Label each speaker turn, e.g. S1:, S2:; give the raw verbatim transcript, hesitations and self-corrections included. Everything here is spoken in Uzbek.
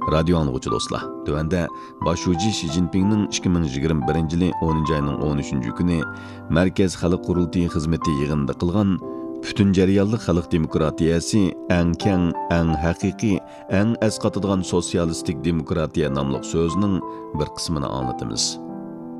S1: Radio anlıqçı dostlar. Tövəndə başçı Xi Jinpingning ikki ming yigirma birinchi yili o'ninchi ayning o'n uchinchi kuni Markaz Xalq Qurultiyi xizmati yig'inida qilgan Bütün jarayonlik xalq demokratiyasi eng keng, eng haqiqiy, eng asqatadigan sotsialistik demokratiya nomli so'zning bir qismini anglatamiz.